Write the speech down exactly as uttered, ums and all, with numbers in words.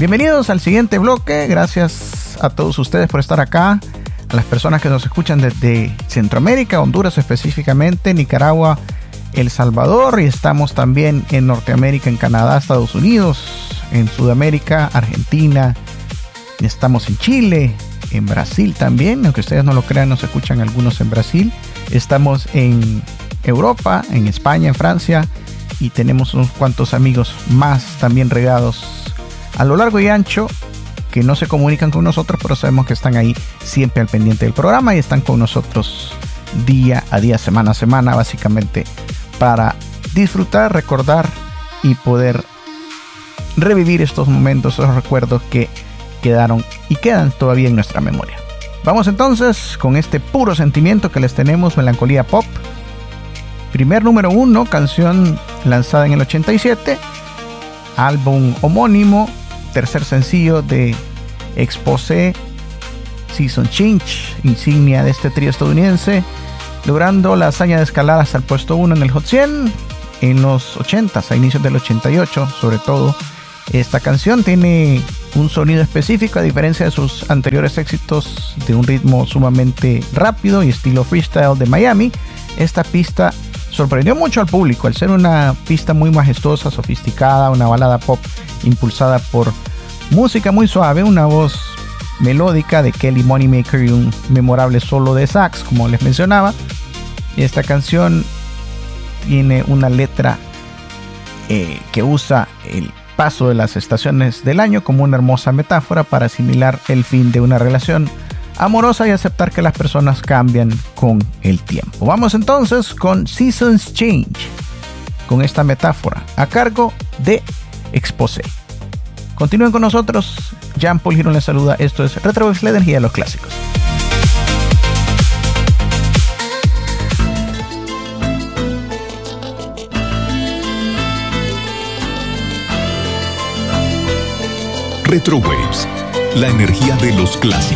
Bienvenidos al siguiente bloque. Gracias a todos ustedes por estar acá. A las personas que nos escuchan desde Centroamérica, Honduras específicamente, Nicaragua, El Salvador, y estamos también en Norteamérica, en Canadá, Estados Unidos, en Sudamérica, Argentina, estamos en Chile, en Brasil también, aunque ustedes no lo crean, nos escuchan algunos en Brasil. Estamos en Europa, en España, en Francia, y tenemos unos cuantos amigos más también regados a lo largo y ancho que no se comunican con nosotros, pero sabemos que están ahí siempre al pendiente del programa y están con nosotros día a día, semana a semana, básicamente para disfrutar, recordar y poder revivir estos momentos, esos recuerdos que quedaron y quedan todavía en nuestra memoria. Vamos entonces con este puro sentimiento que les tenemos, Melancolía Pop. Primer número uno, canción lanzada en el ochenta y siete, álbum homónimo, tercer sencillo de Exposé, Season Change, insignia de este trío estadounidense, logrando la hazaña de escalar hasta el puesto uno en el Hot cien en los ochentas, a inicios del ochenta y ocho. Sobre todo, esta canción tiene un sonido específico, a diferencia de sus anteriores éxitos de un ritmo sumamente rápido y estilo freestyle de Miami. Esta pista sorprendió mucho al público al ser una pista muy majestuosa, sofisticada, una balada pop impulsada por música muy suave, una voz melódica de Kelly Moneymaker y un memorable solo de sax, como les mencionaba. Y esta canción tiene una letra eh, que usa el paso de las estaciones del año como una hermosa metáfora para asimilar el fin de una relación amorosa y aceptar que las personas cambian con el tiempo. Vamos entonces con Seasons Change, con esta metáfora, a cargo de Exposé. Continúen con nosotros. Jean Paul Girón les saluda. Esto es Retro Waves, la energía de los clásicos. Retro Waves, la energía de los clásicos.